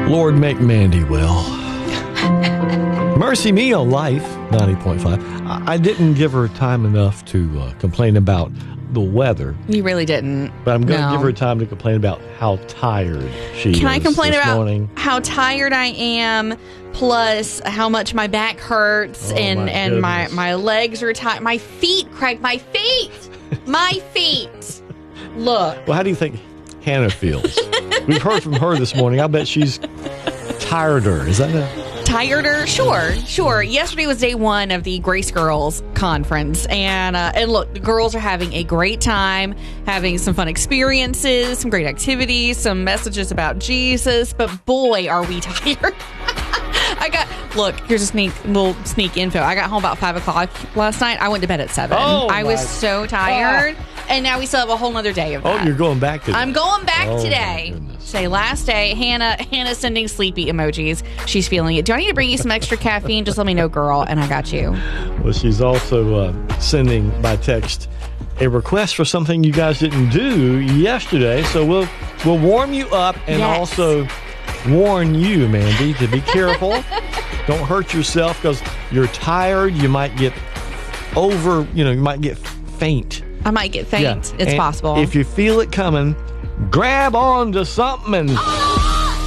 Lord, make Mandy well. Mercy me on Life, 90.5. I didn't give her time enough to complain about the weather. You really didn't. But I'm going to give her time to complain about how tired she is. Can I complain this about morning. how tired I am, plus how much my back hurts and my legs are tired. My feet, Craig, my feet! My feet! Look. Well, how do you think Hannah feels? We've heard from her this morning. I bet she's tireder. Is that Tireder? Sure. Yesterday was day one of the Grace Girls conference. And look, the girls are having a great time, having some fun experiences, some great activities, some messages about Jesus. But boy, are we tired. Here's a little sneak info. I got home about 5 o'clock last night. I went to bed at 7. I was so tired. And now we still have a whole other day of that. Oh, you're going back today? I'm going back today. Say last day. Hannah's sending sleepy emojis. She's feeling it. Do I need to bring you some extra caffeine? Just let me know, girl, and I got you. Well, she's also sending by text a request for something you guys didn't do yesterday. So we'll warm you up and also warn you, Mandy, to be careful. Don't hurt yourself because you're tired. You might get you might get faint. I might get faint. Yeah. It's possible. If you feel it coming, grab on to something and